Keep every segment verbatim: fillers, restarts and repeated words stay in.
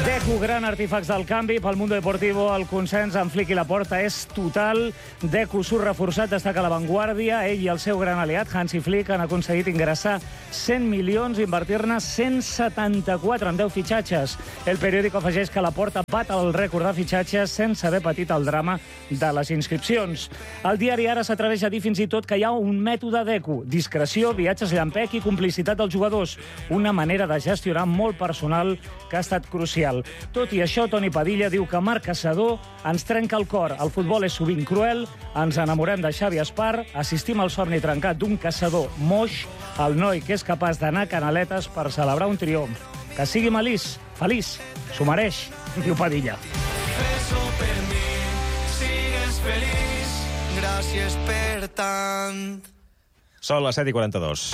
Deco, gran artífex del canvi pel Mundo Deportivo. El consens amb Flick i Laporta és total. Deco surt reforçat, destaca a l'avantguàrdia. Ell i el seu gran aliat, Hansi Flick, han aconseguit ingressar cent milions i invertir-ne cent setanta-quatre en deu fitxatges. El periòdico afegeix que Laporta bat el rècord de fitxatges sense haver patit el drama de les inscripcions. El diari Ara s'atreveix a dir fins i tot que hi ha un mètode Deco: discreció, viatges llampec i complicitat dels jugadors. Una manera de gestionar molt personal que ha estat crucial. Tot i això, Toni Padilla diu que Marc Caçador ens trenca el cor. El futbol és sovint cruel, ens enamorem de Xavi Espar, assistim al somni trencat d'un caçador moix, el noi que és capaç d'anar a canaletes per celebrar un triomf. Que sigui feliç, feliç, s'ho mereix, diu Padilla. Fes-ho per mi, sigues feliç, gràcies per tant. Són les set i quaranta-dos.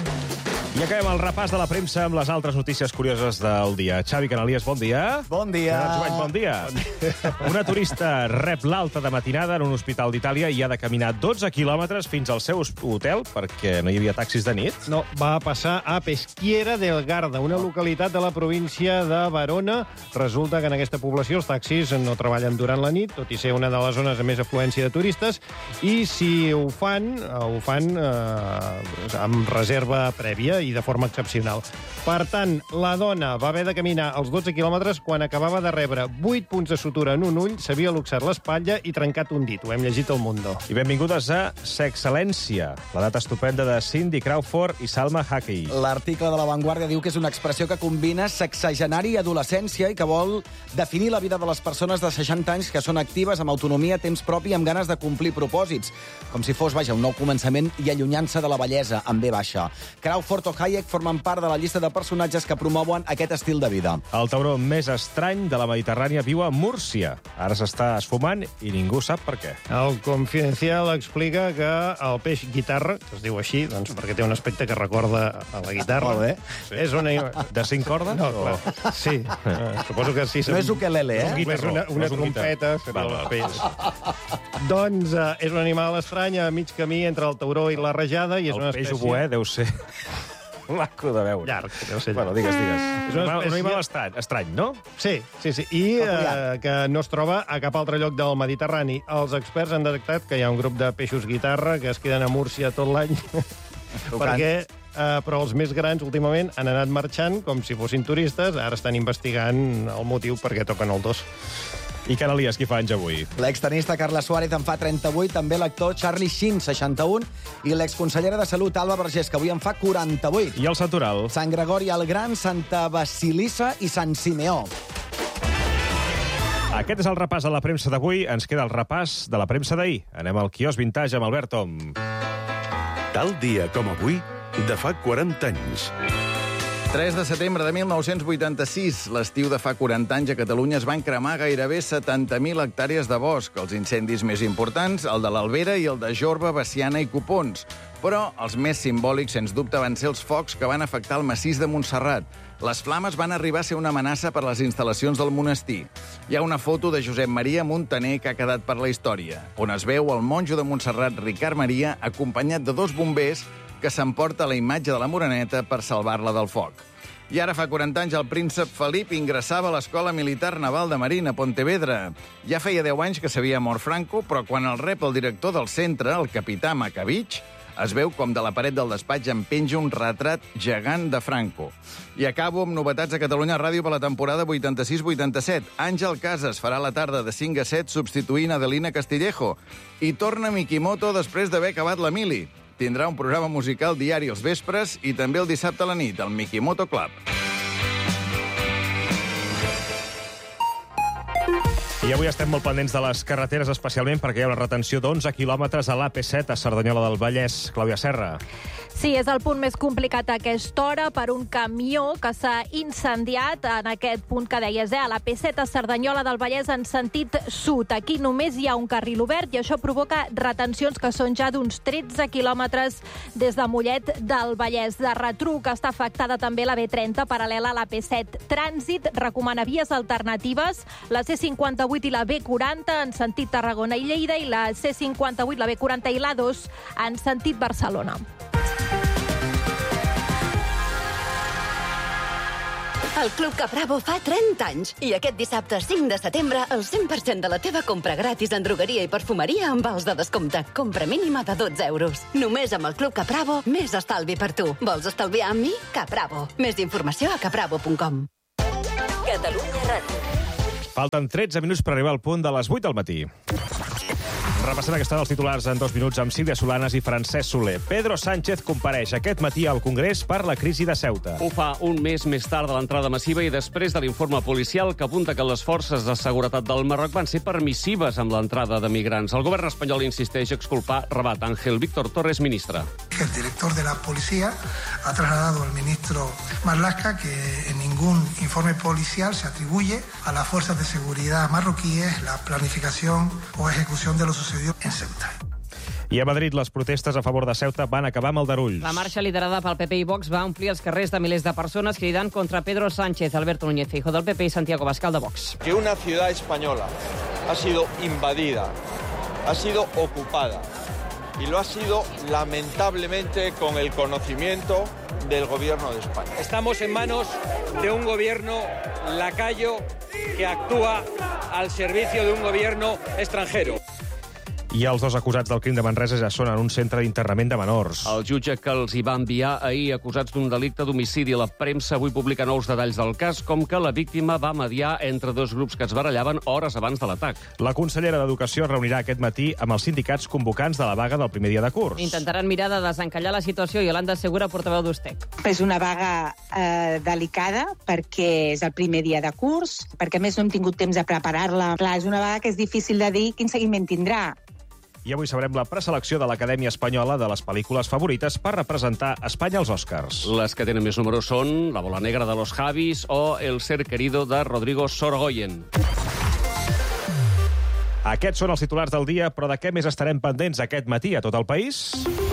I acabem el repàs de la premsa amb les altres notícies curioses del dia. Xavi Canalies, bon dia. Bon dia. Joan, bon dia. Bon dia. Una turista rep l'alta de matinada en un hospital d'Itàlia i ha de caminar dotze quilòmetres fins al seu hotel perquè no hi havia taxis de nit. No, va passar a Peschiera del Garda, una localitat de la província de Verona. Resulta que en aquesta població els taxis no treballen durant la nit, tot i ser una de les zones amb més afluència de turistes, i si ho fan, ho fan eh, amb reserva prèvia i de forma excepcional. Per tant, la dona va haver de caminar els dotze quilòmetres quan acabava de rebre vuit punts de sutura en un ull, s'havia luxat l'espatlla i trencat un dit. Ho hem llegit al Mundo. I benvingudes a Sexcel·lència, la data estupenda de Cindy Crawford i Salma Hayek. L'article de La Vanguardia diu que és una expressió que combina sexagenari i adolescència i que vol definir la vida de les persones de seixanta anys que són actives, amb autonomia, temps propi i amb ganes de complir propòsits. Com si fos, vaja, un nou començament i allunyant-se de la bellesa, amb B baixa. Crawford o Hayek formen part de la llista de personatges que promouen aquest estil de vida. El tauró més estrany de la Mediterrània viu a Múrcia. Ara s'està esfumant i ningú sap per què. El Confidencial explica que el peix guitarra, que es diu així, doncs perquè té un aspecte que recorda a la guitarra. Molt bé. Sí. És una... De cinc cordes? No, o... clar. Sí. Uh, suposo que sí. No és ukelele, eh? És una, una no és un trompeta. Val, val. El peix. Doncs uh, és un animal estrany a mig camí entre el tauró i la rajada. I és el una peix espècie... oboè deu ser... maco de veure. Llarg, deu ser Bueno, llarg. digues, digues. És una Un espècie- animal estrany, estrany, no? Sí, sí, sí. I eh, que no es troba a cap altre lloc del Mediterrani. Els experts han detectat que hi ha un grup de peixos guitarra que es queden a Múrcia tot l'any perquè, eh, però els més grans últimament han anat marxant com si fossin turistes. Ara estan investigant el motiu perquè toquen el dos. I Canalies, qui fa anys avui? L'extenista Carla Suárez en fa trenta-vuit, també l'actor Charlie Sheen, seixanta-un, i l'exconsellera de Salut Alba Vergés, que avui en fa quaranta-vuit. I el Santoral? Sant Gregori el Gran, Santa Basilissa i Sant Simeó. Aquest és el repàs de la premsa d'avui. Ens queda el repàs de la premsa d'ahir. Anem al quiosc Vintage amb Albert Tom. Tal dia com avui, de fa quaranta anys. tres de setembre de mil nou-cents vuitanta-sis, l'estiu de fa quaranta anys a Catalunya es van cremar gairebé setanta mil hectàrees de bosc. Els incendis més importants, el de l'Albera i el de Jorba, Veciana i Copons. Però els més simbòlics, sens dubte, van ser els focs que van afectar el massís de Montserrat. Les flames van arribar a ser una amenaça per a les instal·lacions del monestir. Hi ha una foto de Josep Maria Montaner que ha quedat per la història, on es veu el monjo de Montserrat, Ricard Maria, acompanyat de dos bombers que s'emporta la imatge de la Moreneta per salvar-la del foc. I ara fa quaranta anys el príncep Felip ingressava a l'Escola Militar Naval de Marina, a Pontevedra. Ja feia deu anys que s'havia mort Franco, però quan el rep el director del centre, el capità Macavich, es veu com de la paret del despatx en penja un retrat gegant de Franco. I acabo amb novetats a Catalunya Ràdio per la temporada vuitanta-sis vuitanta-set. Àngel Casas farà la tarda de cinc a set substituint Adelina Castillejo. I torna Mikimoto després d'haver acabat la mili. Tindrà un programa musical diari els vespres i també el dissabte a la nit, el Mikimoto Club. I avui estem molt pendents de les carreteres, especialment perquè hi ha una retenció d'onze quilòmetres a l'A P set a Cerdanyola del Vallès. Clàudia Serra. Sí, és el punt més complicat a aquesta hora per un camió que s'ha incendiat en aquest punt que deies, eh? A la P set a Cerdanyola del Vallès en sentit sud. Aquí només hi ha un carril obert i això provoca retencions que són ja d'uns tretze quilòmetres des de Mollet del Vallès. De retruc està afectada també la B trenta paral·lela a la P set. Trànsit recomana vies alternatives, la C cinquanta-vuit i la B quaranta en sentit Tarragona i Lleida i la C cinquanta-vuit, la B quaranta i l'A dos en sentit Barcelona. El Club Capravo fa trenta anys i aquest dissabte cinc de setembre el cent per cent de la teva compra gratis en drogueria i perfumeria amb vals de descompte. Compra mínima de dotze euros. Només amb el Club Capravo, més estalvi per tu. Vols estalviar amb mi? Capravo. Més informació a capravo punt com. Catalunya Ràdio. Falten tretze minuts per arribar al punt de les vuit del matí. Repassem aquesta dels titulars en dos minuts amb Sílvia Solanas i Francesc Soler. Pedro Sánchez compareix aquest matí al Congrés per la crisi de Ceuta. Ho fa un mes més tard de l'entrada massiva i després de l'informe policial que apunta que les forces de seguretat del Marroc van ser permissives amb l'entrada de migrants. El govern espanyol insisteix a exculpar Rabat. Ángel Víctor Torres, ministre. El director de la policía ha trasladado al ministro Marlaska que en ningún informe policial se atribuye a las fuerzas de seguridad marroquíes la planificación o ejecución de lo sucedido en Ceuta. I a Madrid, les protestes a favor de Ceuta van acabar amb aldarulls. La marxa liderada pel P P i Vox va omplir els carrers de milers de persones cridant contra Pedro Sánchez, Alberto Núñez Feijóo del P P y Santiago Abascal de Vox. Que una ciudad española ha sido invadida, ha sido ocupada y lo ha sido lamentablemente con el conocimiento del gobierno de España. Estamos en manos de un gobierno lacayo que actúa al servicio de un gobierno extranjero. I els dos acusats del crim de Manresa ja són en un centre d'internament de menors. El jutge que els hi va enviar ahir acusats d'un delicte d'homicidi. La premsa avui publica nous detalls del cas, com que la víctima va mediar entre dos grups que es barallaven hores abans de l'atac. La consellera d'Educació es reunirà aquest matí amb els sindicats convocants de la vaga del primer dia de curs. Intentaran mirar de desencallar la situació. Iolanda Segura, portaveu d'Ustec. És una vaga eh, delicada perquè és el primer dia de curs, perquè a més no hem tingut temps de preparar-la. Clar, és una vaga que és difícil de dir quin seguiment tindrà. I avui sabrem la preselecció de l'Acadèmia Espanyola de les pel·lícules favorites per representar Espanya als Oscars. Les que tenen més números són La bola negra de los Javis o El ser querido de Rodrigo Sorogoyen. Aquests són els titulars del dia, però de què més estarem pendents aquest matí a tot el país?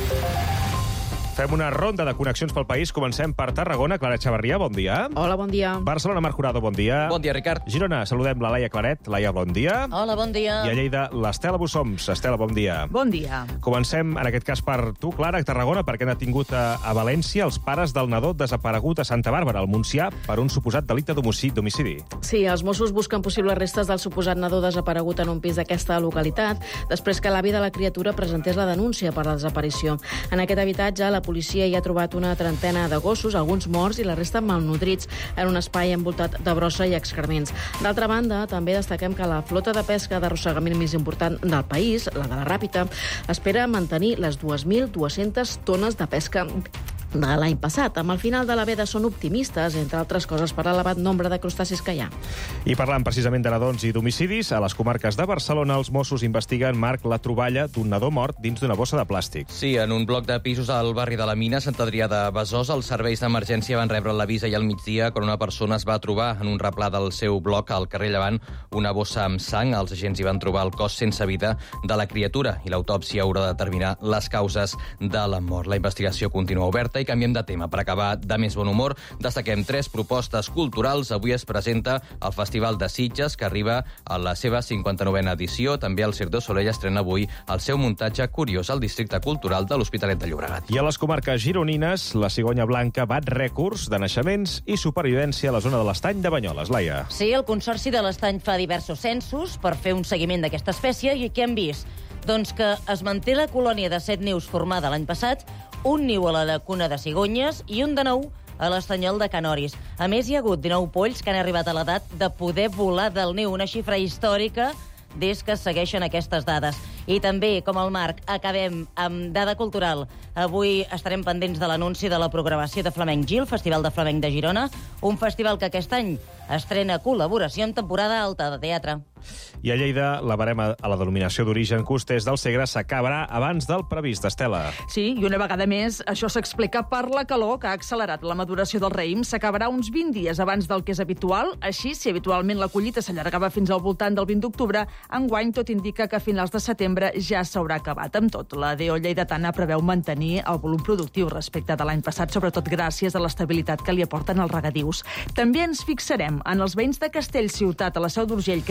Fem una ronda de connexions pel país. Comencem per Tarragona. Clara Chavarria, bon dia. Hola, bon dia. Barcelona, Marc Jurado, bon dia. Bon dia, Ricard. Girona, saludem la Laia Claret. Laia, bon dia. Hola, bon dia. I a Lleida, l'Estela Bussoms. Estela, bon dia. Bon dia. Comencem, en aquest cas, per tu, Clara, a Tarragona, perquè han detingut a, a València els pares del nadó desaparegut a Santa Bàrbara, al Montsià, per un suposat delicte d'homicidi. Sí, els Mossos busquen possibles restes del suposat nadó desaparegut en un pis d'aquesta localitat, després que l'avi de la criatura presentés la denúncia per la desaparició. En aquest habitatge, la policia hi ha trobat una trentena de gossos, alguns morts i la resta malnutrits, en un espai envoltat de brossa i excrements. D'altra banda, també destaquem que la flota de pesca d'arrossegament més important del país, la de la Ràpita, espera mantenir les dues mil dues-centes tones de pesca de l'any passat. Amb el final de la veda són optimistes, entre altres coses per l'elevat nombre de crustacis que hi ha. I parlant precisament de nadons i d'homicidis, a les comarques de Barcelona els Mossos investiguen, Marc, la troballa d'un nadó mort dins d'una bossa de plàstic. Sí, en un bloc de pisos al barri de la Mina, Sant Adrià de Besòs, els serveis d'emergència van rebre l'avís ahir al migdia quan una persona es va trobar en un replà del seu bloc al carrer Llevant una bossa amb sang. Els agents hi van trobar el cos sense vida de la criatura i l'autòpsia haurà de determinar les causes de la mort. La investigació continua oberta i canviem de tema. Per acabar de més bon humor, destaquem tres propostes culturals. Avui es presenta el Festival de Sitges, que arriba a la seva cinquanta-novena edició. També el Cirque du Soleil estrena avui el seu muntatge curiós al districte cultural de l'Hospitalet de Llobregat. I a les comarques gironines, la cigonya blanca bat rècords de naixements i supervivència a la zona de l'Estany de Banyoles. Laia. Sí, el Consorci de l'Estany fa diversos censos per fer un seguiment d'aquesta espècie i què hem vist? Doncs que es manté la colònia de set nius formada l'any passat, un niu a la llacuna de Cigonyes i un de nou a l'estanyol de Canoris. A més, hi ha hagut dinou polls que han arribat a l'edat de poder volar del niu, una xifra històrica des que es segueixen aquestes dades. I també, com el Marc, acabem amb dada cultural. Avui estarem pendents de l'anunci de la programació de Flamenc Gil, Festival de Flamenc de Girona, un festival que aquest any estrena col·laboració en temporada alta de teatre. I a Lleida, la barema a la denominació d'origen Costers del Segre s'acabarà abans del previst, Estela. Sí, i una vegada més, això s'explica per la calor que ha accelerat la maduració del raïm. S'acabarà uns vint dies abans del que és habitual. Així, si habitualment la collita s'allargava fins al voltant del vint d'octubre, enguany tot indica que a finals de setembre ja s'haurà acabat. Amb tot, la D O lleidatana preveu mantenir el volum productiu respecte de l'any passat, sobretot gràcies a l'estabilitat que li aporten els regadius. També ens fixarem en els veïns de Castellciutat, a la Seu d'Urgell, que diumenge a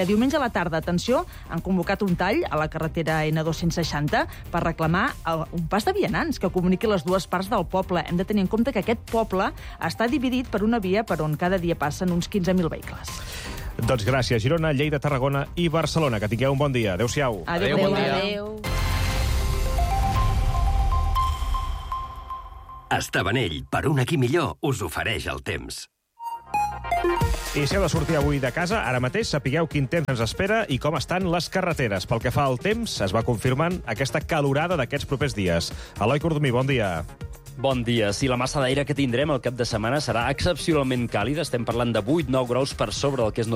la tarda, atenció, han convocat un tall a la carretera ena dos-cents seixanta per reclamar un pas de vianants que comuniqui les dues parts del poble. Hem de tenir en compte que aquest poble està dividit per una via per on cada dia passen uns quinze mil vehicles. Doncs gràcies, Girona, Lleida, Tarragona i Barcelona. Que tingueu un bon dia. Adéu-siau. Adéu, bon dia. Adéu. Estabanell, per un aquí millor, us ofereix el temps. I si heu de sortir avui de casa, ara mateix sapigueu quin temps ens espera i com estan les carreteres. Pel que fa al temps, es va confirmant aquesta calorada d'aquests propers dies. Eloi Cordomí, bon dia. Bon dia. Sí, la massa d'aire que tindrem el cap de setmana serà excepcionalment càlida. Estem parlant de vuit nou graus per sobre del que és